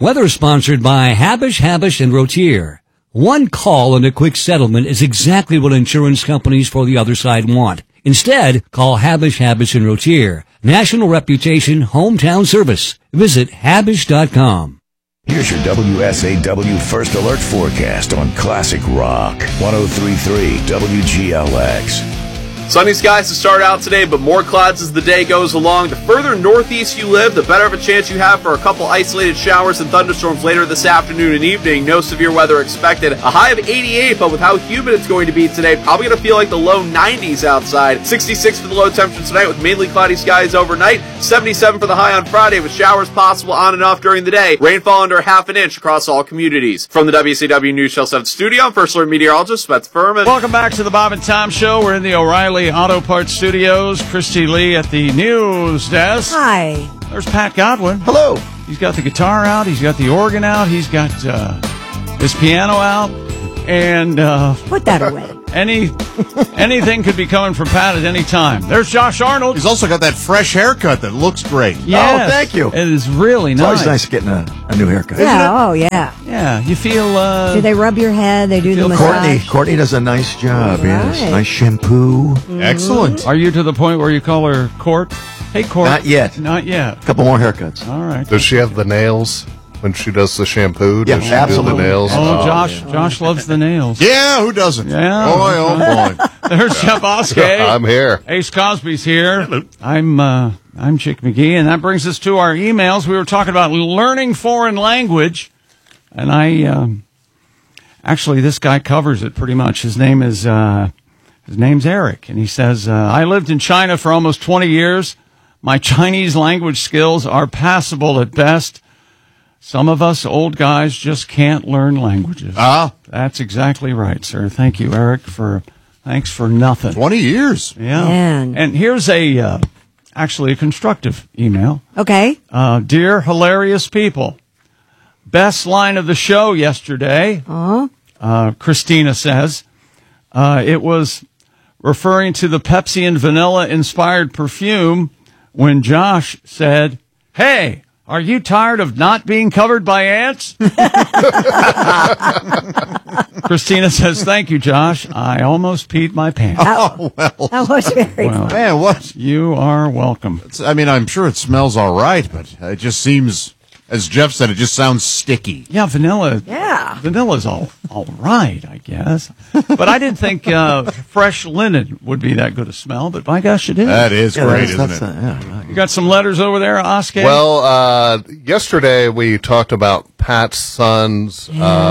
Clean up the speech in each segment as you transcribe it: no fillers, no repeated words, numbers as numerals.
Weather sponsored by Habish, and Rotier. One call and a quick settlement is exactly what insurance companies for the other side want. Instead, call Habish, and Rotier. National reputation, hometown service. Visit Habish.com. Here's your WSAW First Alert forecast on Classic Rock 103.3 WGLX. Sunny skies to start out today, but more clouds as the day goes along. The further northeast you live, the better of a chance you have for a couple isolated showers and thunderstorms later this afternoon and evening. No severe weather expected. A high of 88, but with how humid it's going to be today, probably going to feel like the low 90s outside. 66 for the low temperature tonight with mainly cloudy skies overnight. 77 for the high on Friday with showers possible on and off during the day. Rainfall under half an inch across all communities. From the WCW News Channel 7 studio, I'm First Alert meteorologist Beth Furman. Welcome back to the Bob and Tom Show. We're in the O'Reilly Auto Parts Studios. Christy Lee at the news desk. Hi. There's Pat Godwin. Hello. He's got the guitar out. He's got the organ out. He's got his piano out. And put that away. Anything could be coming from Pat at any time. There's Josh Arnold. He's also got that fresh haircut that looks great. Yes, oh, thank you. It is really nice. It's always nice getting a new haircut. Yeah, oh, yeah. Yeah, you feel... do they rub your head? They do the massage? Courtney does a nice job, right. yes. Nice shampoo. Mm-hmm. Excellent. Are you to the point where you call her Court? Hey, Court. Not yet. Not yet. A couple more haircuts. All right. Does she have the nails when she does the shampoo? Yeah, does she absolutely. do the nails? Oh, Josh loves the nails. Yeah, who doesn't? Yeah. Boy, oh, boy. There's Jeff Oskey. I'm here. Ace Cosby's here. Hello. I'm Chick McGee, and that brings us to our emails. We were talking about learning foreign language, and actually, this guy covers it pretty much. His name's Eric, and he says, I lived in China for almost 20 years. My Chinese language skills are passable at best. Some of us old guys just can't learn languages. That's exactly right, sir. Thank you, Eric, thanks for nothing. 20 years. Yeah. Man. And here's actually a constructive email. Okay. Dear hilarious people, best line of the show yesterday, Christina says, it was referring to the Pepsi and vanilla inspired perfume when Josh said, hey, are you tired of not being covered by ants? Christina says, thank you, Josh. I almost peed my pants. Oh, well. That was very Well, funny. Man, what? You are welcome. I'm sure it smells all right, but it just seems, as Jeff said, it just sounds sticky. Yeah, vanilla. Yeah. Vanilla's all right, I guess. But I didn't think fresh linen would be that good a smell, but by gosh, it is. That is great, isn't that's it? yeah. You got some letters over there, Oskar? Well, yesterday we talked about Pat's son's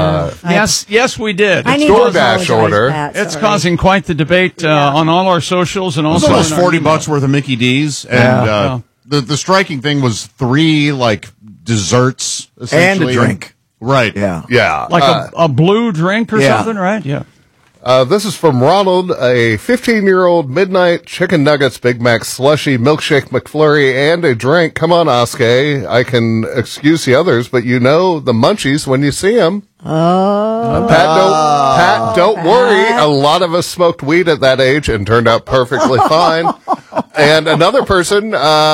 yes, we did. I need DoorDash to apologize, order. Pat, It's sorry. causing quite the debate on all our socials and It was also almost in our $40 worth of Mickey D's, and the striking thing was 3 desserts And essentially. a drink. Right. Yeah. Yeah. like a blue drink or yeah. something, right? Yeah. This is from Ronald, a 15-year-old midnight chicken nuggets, Big Mac slushy, milkshake McFlurry, and a drink. Come on, Oskar. I can excuse the others, but you know the munchies when you see them. Oh. Pat, don't worry. A lot of us smoked weed at that age and turned out perfectly fine. And another person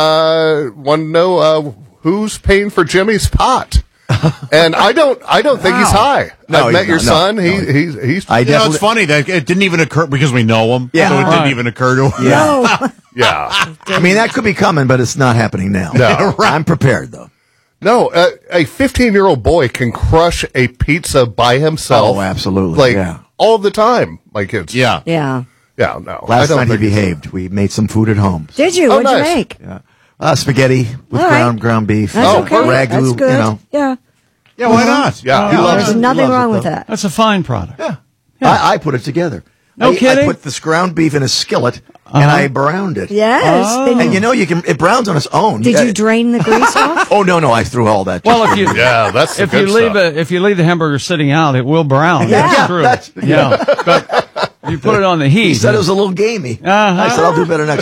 wanted to know who's paying for Jimmy's pot. And I don't think he's high. No, I've met he's your not. son. No. He's It's funny that it didn't even occur because we know him. Yeah. So it Right. didn't even occur to him. Yeah. yeah. I mean, that could be coming, but it's not happening now. No. I'm prepared, though. No, a 15-year-old boy can crush a pizza by himself. Oh, absolutely. Like Yeah. all the time. My kids. Yeah. Yeah. Yeah. No. I Last don't night he think he's- behaved. We made some food at home. Did you? Oh, What'd you nice. make? Spaghetti with All right. ground beef. That's okay. Ragu, That's good. you know. Yeah. Yeah, why not? Yeah. He loves There's it. He nothing loves wrong it, with though. that. That's a fine product. Yeah. I put it together. No I kidding? put this ground beef in a skillet, and I browned it. Yes. Oh. And it browns on its own. Did you drain the grease off? Oh, no, I threw all that. Well, if you Yeah, that's the if you good leave stuff. if you leave the hamburger sitting out, it will brown. Yeah. That's true. Yeah, But if you put it on the heat. He said it was a little gamey. Uh-huh. I said, I'll do better next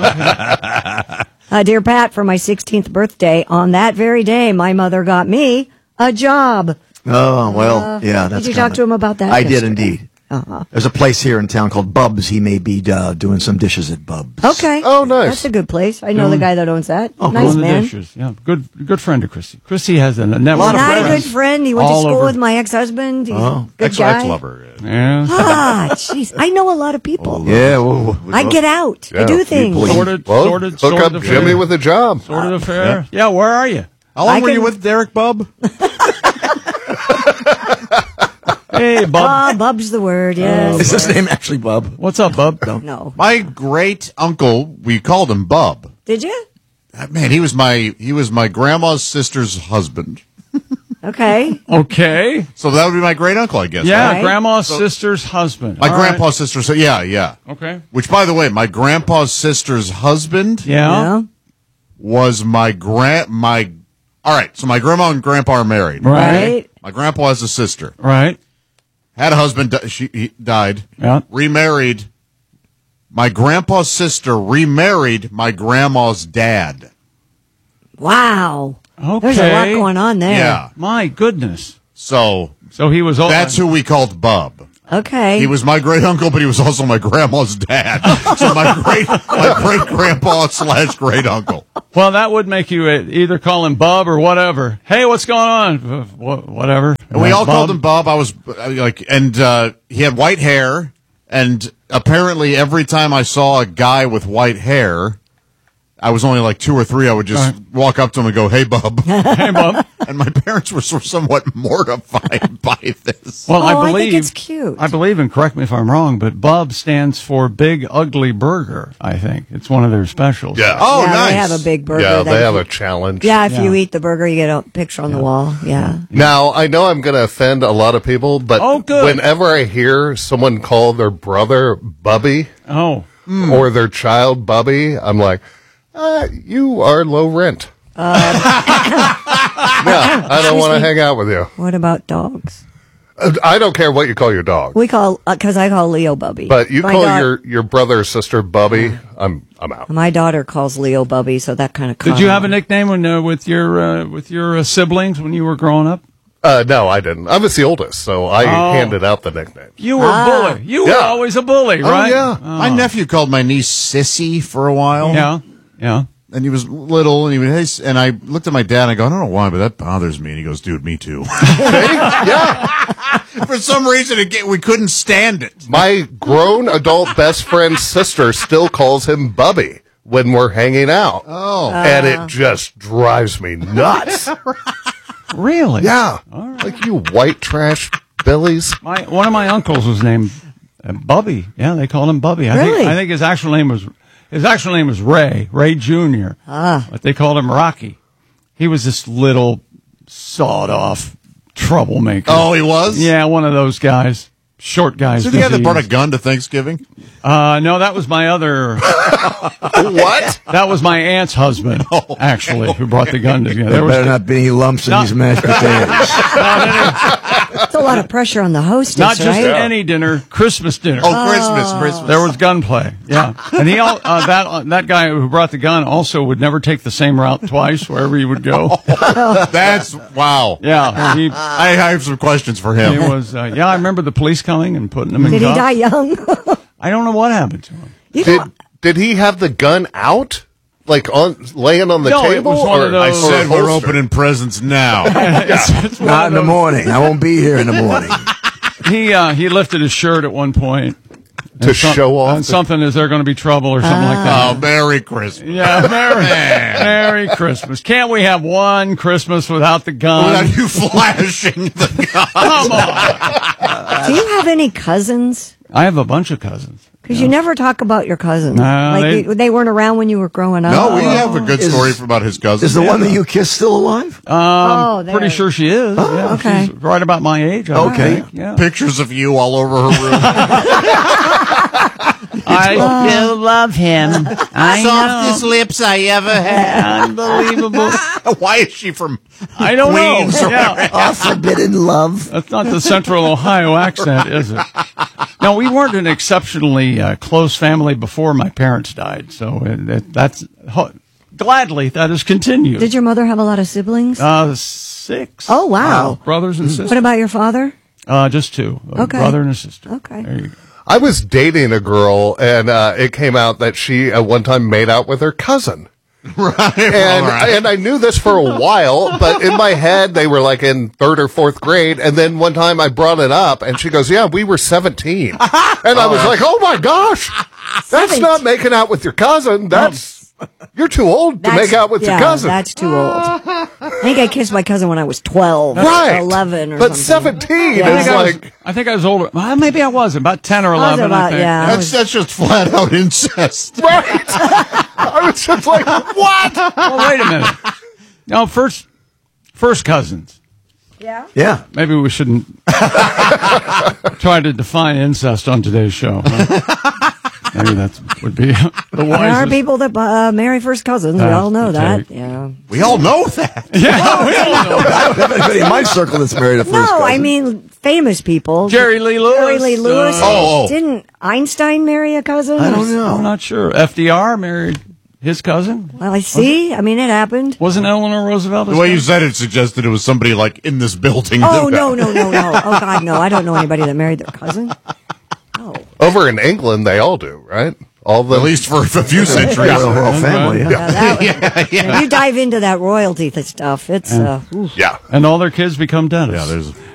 time. Dear Pat, for my 16th birthday, on that very day, my mother got me a job. Oh, well, yeah, that's Did you talk to him about that? I did yesterday? indeed. There's a place here in town called Bub's. He may be doing some dishes at Bub's. Okay. Oh, nice. That's a good place. I know the guy that owns that. Doing Nice the man. dishes. Yeah, good friend of Christy. Christy has a network. Not a good friend. He went to all school over. with my ex-husband. He's a good guy. Ex-lover. Yeah. Jeez. I know a lot of people. Yeah, well, I get out. I Yeah. do things. Sorted Hook up affair. Jimmy with a job. Sorted affair. Yeah, where are you? How long I were you can- with Derek Bub? Hey, Bub. Bub's the word, yes. is his name actually Bub? What's up, Bub? No. My great uncle, we called him Bub. Did you? Man, he was my grandma's sister's husband. Okay. Okay. So that would be my great uncle, I guess. Yeah, Right. grandma's sister's husband. My All grandpa's sister. So yeah. right. Okay. Which, by the way, my grandpa's sister's husband Yeah. was my All right, so my grandma and grandpa are married. Right. My grandpa has a sister. Right. Had a husband. He died. Yeah. Remarried. My grandpa's sister remarried my grandma's dad. Wow. Okay. There's a lot going on there. Yeah. My goodness. So So he was all. that's who we called Bub. Okay. He was my great uncle, but he was also my grandma's dad. So my great grandpa / great uncle. Well, that would make you either call him Bub or whatever. Hey, what's going on? Whatever. And we all called him Bub. I was he had white hair, and apparently every time I saw a guy with white hair, I was only like 2 or 3. I would just walk up to him and go, "Hey, Bub." Hey, Bub. And my parents were somewhat mortified by this. Well, I I believe think it's cute. I believe, and correct me if I'm wrong, but Bub stands for Big Ugly Burger. I think it's one of their specials. Yeah. Oh, yeah, nice. They have a big burger. Yeah, that they if have you- a challenge. Yeah, if you Yeah. eat the burger, you get a picture on the wall. Yeah. Now, I know I'm going to offend a lot of people, but Oh, good. whenever I hear someone call their brother Bubby Oh. or their child Bubby, I'm like, you are low rent. Yeah, I don't want to hang out with you. What about dogs? I don't care what you call your dog. We call, because I call Leo Bubby. But you My call daugh- your brother or sister Bubby, I'm out. My daughter calls Leo Bubby, so that kind of. Did you have a nickname with your siblings when you were growing up? No, I didn't. I was the oldest, so I handed out the nickname. You were a bully. You were Yeah. always a bully, right? Oh, yeah. My nephew called my niece Sissy for a while. Yeah. Yeah. And he was little, and he would, "Hey," and I looked at my dad, and I go, "I don't know why, but that bothers me." And he goes, "Dude, me too." Yeah. For some reason, we couldn't stand it. My grown adult best friend's sister still calls him Bubby when we're hanging out. Oh. And it just drives me nuts. Really? Yeah. Like you white trash Billies. One of my uncles was named Bubby. Yeah, they called him Bubby. Really? I think his actual name was Ray Jr. But they called him Rocky. He was this little sawed-off troublemaker. Oh, he was? Yeah, one of those guys. Short guys. So the guy that brought a disease. gun to Thanksgiving? No, that was my other. What? That was my aunt's husband, actually, who brought the gun together. There better not be any lumps in these mashed potatoes. It's a lot of pressure on the hostess, Not just right? any dinner, Christmas dinner. Oh, Christmas. There was gunplay, yeah. And he that guy who brought the gun also would never take the same route twice wherever he would go. That's, wow. Yeah, he I have some questions for him. was. I remember the police coming and putting him in. Did he cuffs. die young? I don't know what happened to him. You know, Did he have the gun out? Like laying on the No, it table? was one of or- those- I Oh, said we're holster? opening presents now. It's one Not of in the those- morning. I won't be here in the morning. He lifted his shirt at one point To show off And the- something is there going to be trouble or something like that. Oh, Merry Christmas. Yeah, Merry Christmas. Can't we have one Christmas without the gun? Without you flashing the gun. Come on. do you have any cousins? I have a bunch of cousins. Because you never talk about your cousins. No, like they weren't around when you were growing up. No, we have a good story about his cousin. Is the one that you kissed still alive? Oh, there. Pretty sure she is. Yeah, okay. She's right about my age. I Okay. think. Yeah. Pictures of you all over her room. I still love him. I Softest lips I ever had. Unbelievable. Why is she from I don't Queens know. or Yeah. Oh, forbidden love. That's not the Central Ohio accent, is it? No, we weren't an exceptionally close family before my parents died, so gladly that has continued. Did your mother have a lot of siblings? 6. Oh, wow. Brothers and sisters. What about your father? Just two. A Okay. brother and a sister. Okay. There you go. I was dating a girl, and it came out that she at one time made out with her cousin. Right. And I knew this for a while, but in my head, they were like in 3rd or 4th grade. And then one time I brought it up, and she goes, yeah, we were 17. And I was like, oh my gosh, that's not making out with your cousin. You're too old to make out with your cousin. That's too old. I think I kissed my cousin when I was 12 right. or 11 or but something. 17 Yeah. is like... I think I was older. Well, maybe I was about 10 or 11. I think. Yeah. That's just flat out incest. Right. I was just like, what? Well, wait a minute. No, first cousins. Yeah. Yeah. Maybe we shouldn't try to define incest on today's show. Huh? Maybe that would be the wisest. There are people that marry first cousins. We all know that. take. Yeah. We all know that. Yeah, we all know that. I don't have anybody in my circle that's married a first cousin. No, I mean famous people. Jerry Lee Lewis. Jerry Lee Lewis. Oh. Didn't Einstein marry a cousin? I don't know. I'm not sure. FDR married his cousin. Well, I see. I mean, it happened. Wasn't Eleanor Roosevelt his The way you cousin? said it suggested it was somebody like in this building. Oh, no. Oh, God, no. I don't know anybody that married their cousin. Oh. Over in England, they all do, right? All the At least for a few centuries. Royal family, yeah. If you dive into that royalty stuff, it's, oof. Yeah. And all their kids become dentists. Yeah, there's